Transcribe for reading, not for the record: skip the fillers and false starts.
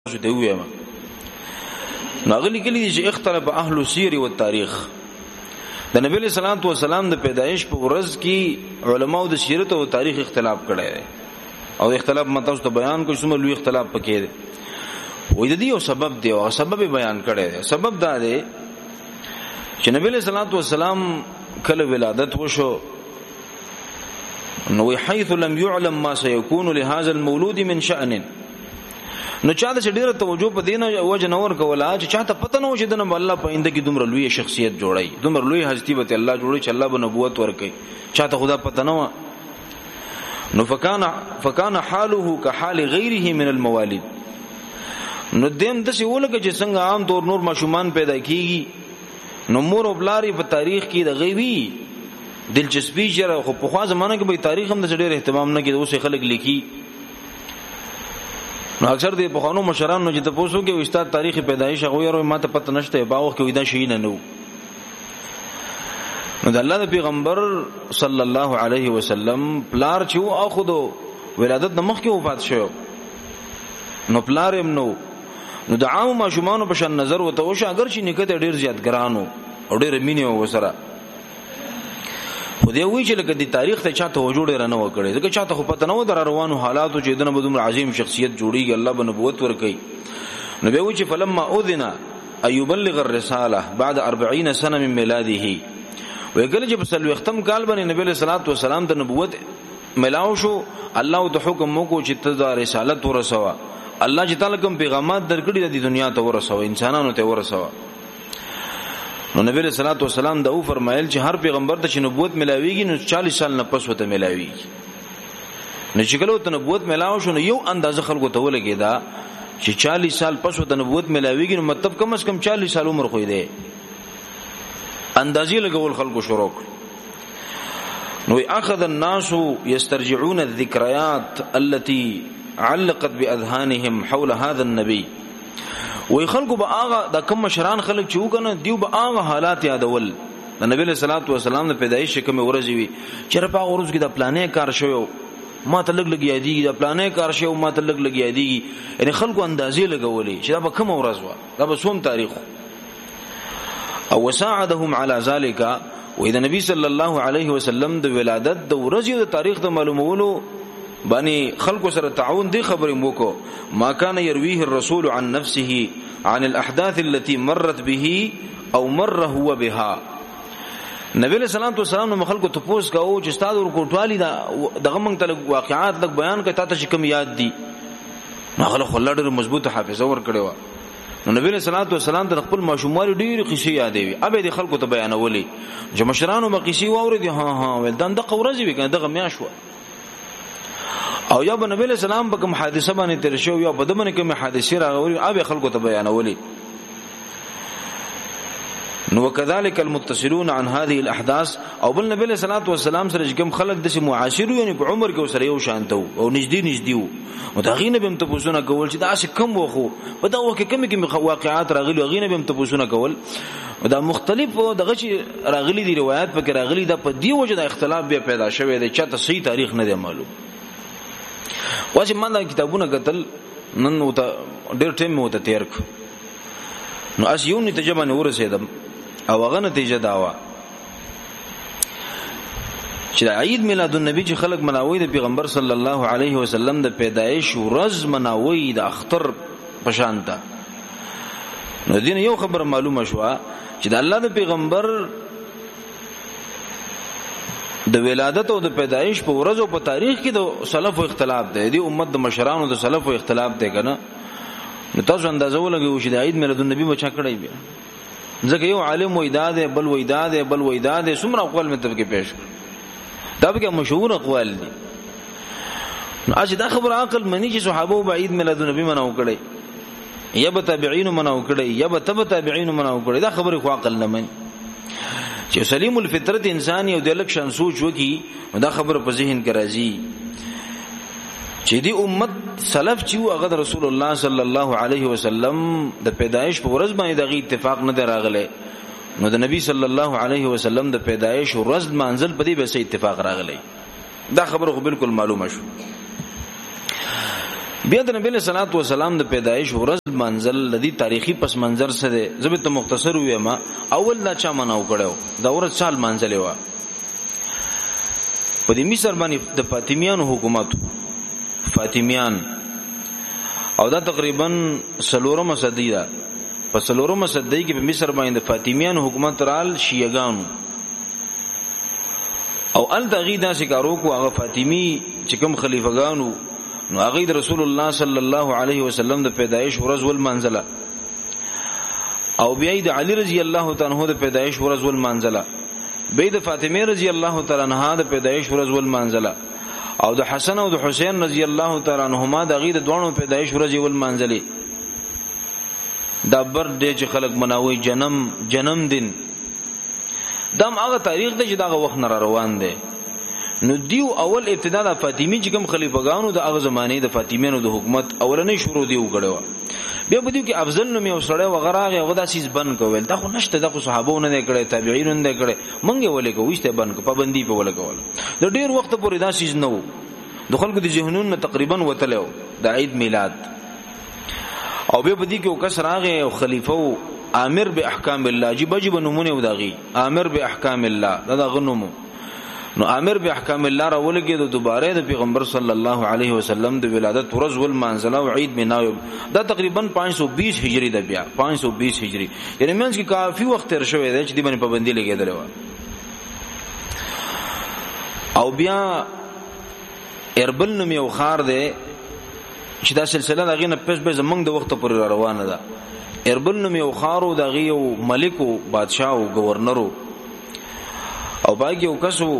شو دی ویما ناغلی کلی چې اختلاف اهل السیر والتاریخ د نبی صلی الله علیه وسلم د پیدایش په ورځ کې علماو د سیرت او تاریخ اختلاف کړی دی او اختلاف متاسو ته بیان کوم څومره لوی اختلاف پکې دی وې د دې یو سبب دی او سبب بیان کړی دی سبب دا دی چې نبی صلی الله علیه وسلم کله ولادت وشو نو حيث لم يعلم ما سيكون لهذا المولود من شأن نو چا د ډیره توجه په دینه وجه نور کولا چې چاته پته نه و چې دنه الله په انده کې دومره لوی شخصیت جوړای دومره لوی حضرت به الله جوړي چې الله به نبوت ورکړي چاته خدا پته نه و نو فکان حاله كحال غیره من الموالد نو دیم د څه ولګه چې څنګه عام طور نور ماشومان پیدا کیږي نو مور او بلاری په تاریخ کې د غیبی دلچسپي جره خو په خوا زمانه کې به تاریخ هم د ډېر اهتمام نه کوي اوسه خلک لیکي نو اکثر د بخانو مشران نو چې تاسو کې استاد تاریخ پیدایش هغه ورو ماته پته نشته باغ کې ودا شي نه نو د الله د پیغمبر صلی الله علیه وسلم پلار چې او خود ولادت د مخ کې وفات شو نو پلار هم نو د عام ماشومان په شان نظر وته او اگر چې نکته ډیر زیات ګرانو او ډیر مینه وسره خو دی وی چې لکه د تاریخ ته چاته وجوړ رانه وکړي ځکه چاته خو پته نه و در روانو حالاتو چې دنه بدوم عظیم شخصیت جوړیږي الله به نبوت ورکړي نو به وی چې فلما اذن ايبلغ الرساله بعد 40 سنه من میلاده وګل چې په سلو ختم کال باندې نبی صلی الله علیه وسلم د نبوت ملاو شو الله د حکم مو کو چې ته رسالت ورسوا الله چې تعالی کوم پیغامات درکړي د دنیا ته ورسوا انسانانو ته ورسوا نو نبی صلی الله علیه وسلم دا فرمایل چې هر پیغمبر ته نبوت ملاویږي نو 40 سال نه پس وته ملاویږي نو چې کله ته نبوت ملاو شو نو یو اندازه خلکو ته ولګی دا چې 40 سال پس وته نبوت ملاویږي نو مطلب کم از کم 40 سال عمر خو دی اندازې لګول خلکو شروع نو اخذ الناس يسترجعون الذكريات التي علقت باذهانهم حول هذا النبي وی خلکو به هغه د کوم مشران خلک چې وګنه دیو به هغه حالات یادول د نبی صلی الله علیه وسلم د پیدایش کوم ورځ وی چې په ورځ کې د پلانې کار شوی ما ته لګ یادېږي د پلانې کار شوی ما ته لګ یادېږي یعنی خلکو اندازې لګولې چې دا به کوم ورځ و دا به څوم تاریخ او وساعدهم على ذلك و اذا نبی صلی الله علیه وسلم د ولادت د ورځ د تاریخ د معلومولو بانی خلق سره تعاون دی خبرې موکو ما کان يرويه الرسول عن نفسه عن الاحداث التي مرت به او مر هو بها نبی صلی الله علیه وسلم خلق ته پوس کاو چې استاد ورکوټوالی دغه موږ ته واقعات لک بیان کړه ته چې کم یاد دي نو خلک ولړ مضبوط حافظه ور کړو نو نبی صلی الله علیه وسلم د خپل ماشوموالي ډېر قصې یادوي ابه د خلکو ته بیانولې چې مشرانو مقیسی واوري ها ول دنده قورځي وي کنه دغه میاشو او یا به نبی صلی الله علیه وسلم کوم حادثه باندې تر شو یا په دمنه کوم حادثه راغوري ابه خلکو ته بیانولې نو وکذالک المتصلون عن هذه الاحداث او بل نبی صلی الله علیه وسلم سره کوم خلک د معاشرو یعنی په عمر کې سره یو شانته او نږدې وو متغینه به تاسو نه کول چې دا څه کم وخو په دا وخت کې کوم واقعات راغلي غینه به تاسو نه کول دا مختلف دغه چې راغلي دي روایت پکې راغلي دا په دی وجه د اختلاف به پیدا شوی دی چې صحیح تاریخ نه دی معلوم واجب ما دا کتابونه قتل نن وته ډېر ټیم مو ته تیر نو اس یو نتیجه باندې ورسېدم او هغه نتیجه داوا چې عید میلاد النبی چې خلک مناوي د پیغمبر صلی الله علیه وسلم د پیدایش ورځ مناوي د اختر پشانتا نو دین یو خبر معلومه شو چې د الله د پیغمبر د ولادت او د پیدایش په ورځ او په تاریخ کې د سلف او اختلاف دی د امت د مشرانو د سلف او اختلاف دی کنه نو تاسو اندازه ولګو چې د عید میلاد النبی بچا کړی بیا ځکه یو عالم وېداد بل وېداد بل وېداد څومره اقوال مطلب کې پیش دا به مشهور اقوال دي نو اج دا خبر عقل منی چې صحابه او عید میلاد النبی منو کړی یا به تابعین منو کړی یا به تابعین منو کړی دا خبره خو عقل نه مني چې سلیم الفطرت انسان یو د لک شان سوچ وکي دا خبر په ذهن کې راځي چې دی امت سلف چې هغه رسول الله صلی الله علیه وسلم د پیدایش په ورځ باندې دغه اتفاق نه راغله نو د نبی صلی الله علیه وسلم د پیدایش ورځ منزل په دې به اتفاق راغلی دا خبره خو بالکل معلومه شو بیا د نبی صلی الله علیه وسلم د پیدایش ورځ منزل لدی تاریخي پس منظر سره زبته مختصر ویم اول دا چا مناو کړو دا ورځ سال منزل و په دې مصر باندې د فاطمیانو حکومت فاطمیان او دا تقریبا سلورمه صدی ده په سلورمه صدی کې په مصر باندې د فاطمیانو حکومت رال شیعاګانو او ال دغه داسې کارو کو هغه فاطمی چې کوم خلیفګانو نو هغه د رسول الله صلی الله علیه وسلم د پیدایش ورځ ول منزله او بیا د علی رضی الله تعالی عنہ د پیدایش ورځ ول منزله بیا د فاطمه رضی الله تعالی عنها د پیدایش ورځ ول منزله او د حسن او د حسین رضی الله تعالی عنهما د غیر دوانو پیدایش ورځ ول منزله دا بر دې چې خلق مناوي جنم دین دم هغه تاریخ دی چې دا وخت نه روان دی نو دیو اول ابتدا د فاطمی چې کوم خلیفګانو د هغه زمانه د فاطمیانو د حکومت اولنې شروع دی وګړو بیا په دې کې افضل نو مې وسړی وغراغه هغه د سیس بند کول دا خو نشته د صحابو نه کړي تابعین نه کړي مونږ ولې کوښته بند کو پابندی په ولې کول د ډیر وخت پورې دا سیس نو د خلکو د ذهنونو تقریبا وتلو د عید میلاد او بیا په دې کې وکسر هغه او خلیفہ امر به احکام الله جب نمونه وداغي امر به احکام الله دا غنمو نو امر به احکام الله را ولګي د دوباره د پیغمبر صلی الله علیه وسلم د ولادت ورځ ول منزله او عید مناوب دا تقریبا 520 هجری د بیا 520 هجری یعنی منځ کې کافی وخت تر شوی دی چې دی باندې پابندی لګیدل و او بیا اربل نو یو خار دی چې دا سلسله دغه نه پس به زمنګ د وخت پر روانه ده اربل نو یو خارو دغه یو ملک او بادشاہ او گورنرو او باقي یو کسو